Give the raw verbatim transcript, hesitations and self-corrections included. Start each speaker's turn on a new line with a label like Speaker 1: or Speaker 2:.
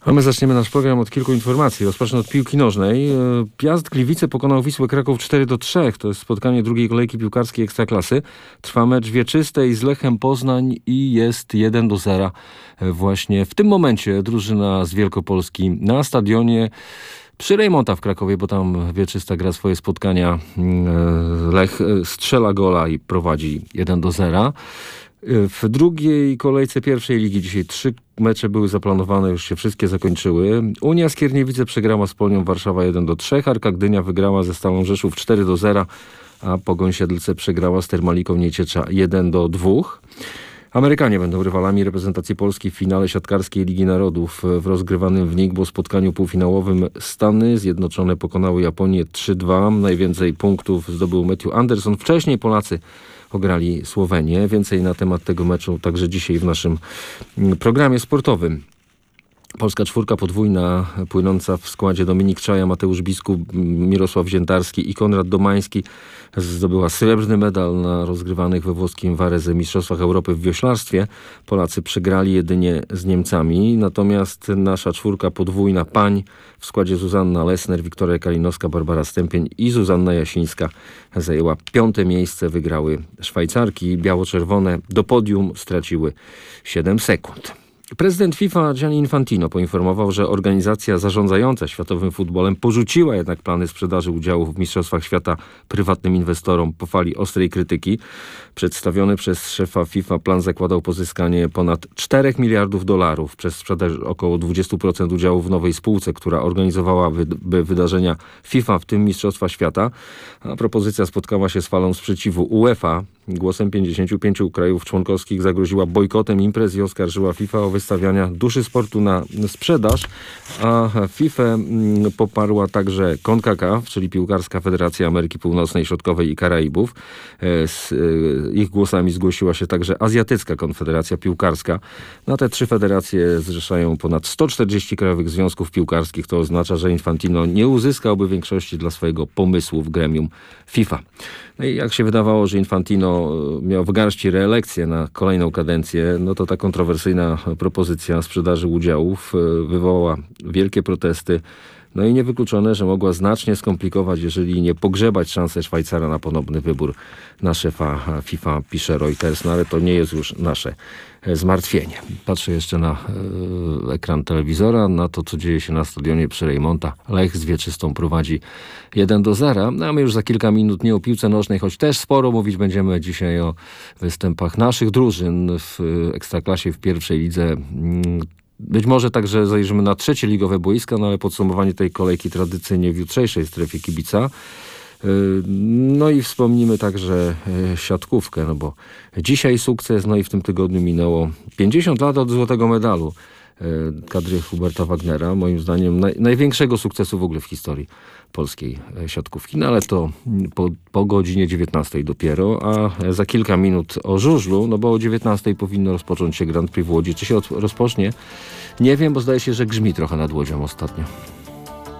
Speaker 1: A my zaczniemy nasz program od kilku informacji. Rozpocznę od piłki nożnej. Piast Gliwice pokonał Wisłę Kraków cztery do trzech. To jest spotkanie drugiej kolejki piłkarskiej Ekstraklasy. Trwa mecz wieczystej z Lechem Poznań i jest jeden do zera. Właśnie w tym momencie drużyna z Wielkopolski na stadionie przy Rejmonta w Krakowie, bo tam wieczysta gra swoje spotkania. Lech strzela gola i prowadzi jeden do zera. W drugiej kolejce pierwszej ligi dzisiaj trzy mecze były zaplanowane, już się wszystkie zakończyły. Unia Skierniewice przegrała z Polonią Warszawa jeden do trzech, Arka Gdynia wygrała ze Stalą Rzeszów cztery do zera, a Pogoń Siedlce przegrała z Termaliką Nieciecza jeden do dwóch. Amerykanie będą rywalami reprezentacji Polski w finale siatkarskiej Ligi Narodów. W rozgrywanym w Nigbo spotkaniu półfinałowym Stany Zjednoczone pokonały Japonię trzy dwa. Najwięcej punktów zdobył Matthew Anderson. Wcześniej Polacy ograli Słowenię. Więcej na temat tego meczu także dzisiaj w naszym programie sportowym. Polska czwórka podwójna płynąca w składzie Dominik Czaja, Mateusz Biskup, Mirosław Ziętarski i Konrad Domański zdobyła srebrny medal na rozgrywanych we włoskim Varese Mistrzostwach Europy w wioślarstwie. Polacy przegrali jedynie z Niemcami, natomiast nasza czwórka podwójna pań w składzie Zuzanna Lesner, Wiktoria Kalinowska, Barbara Stępień i Zuzanna Jasińska zajęła piąte miejsce. Wygrały Szwajcarki. Biało-czerwone do podium straciły siedem sekund. Prezydent FIFA Gianni Infantino poinformował, że organizacja zarządzająca światowym futbolem porzuciła jednak plany sprzedaży udziałów w Mistrzostwach Świata prywatnym inwestorom po fali ostrej krytyki. Przedstawiony przez szefa FIFA plan zakładał pozyskanie ponad czterech miliardów dolarów przez sprzedaż około dwadzieścia procent udziałów w nowej spółce, która organizowałaby wydarzenia FIFA, w tym Mistrzostwa Świata. A propozycja spotkała się z falą sprzeciwu. UEFA głosem pięćdziesięciu pięciu krajów członkowskich zagroziła bojkotem imprez i oskarżyła FIFA o wystawiania duszy sportu na sprzedaż, a FIFA poparła także CONCACAF, czyli Piłkarska Federacja Ameryki Północnej, Środkowej i Karaibów. Z ich głosami zgłosiła się także Azjatycka Konfederacja Piłkarska. Na te trzy federacje zrzeszają ponad sto czterdzieści krajowych związków piłkarskich. To oznacza, że Infantino nie uzyskałby większości dla swojego pomysłu w gremium FIFA. No i jak się wydawało, że Infantino miał w garści reelekcję na kolejną kadencję, no to ta kontrowersyjna propozycja sprzedaży udziałów wywołała wielkie protesty. No i niewykluczone, że mogła znacznie skomplikować, jeżeli nie pogrzebać szansę Szwajcara na ponowny wybór na szefa FIFA, pisze Reuters, no ale to nie jest już nasze zmartwienie. Patrzę jeszcze na e, ekran telewizora, na to, co dzieje się na stadionie przy Rejmonta. Lech z Wieczystą prowadzi jeden do zera, no a my już za kilka minut nie o piłce nożnej, choć też sporo mówić będziemy dzisiaj o występach naszych drużyn w Ekstraklasie, w pierwszej lidze. Być może także zajrzymy na trzecie ligowe boiska, no ale podsumowanie tej kolejki tradycyjnie w jutrzejszej strefie kibica. No i wspomnimy także siatkówkę, no bo dzisiaj sukces, no i w tym tygodniu minęło pięćdziesiąt lat od złotego medalu kadry Huberta Wagnera. Moim zdaniem naj, największego sukcesu w ogóle w historii polskiej siatkówki. No ale to po, po godzinie dziewiętnastej dopiero, a za kilka minut o żużlu, no bo o dziewiętnastej powinno rozpocząć się Grand Prix w Łodzi. Czy się rozpocznie? Nie wiem, bo zdaje się, że grzmi trochę nad Łodzią ostatnio.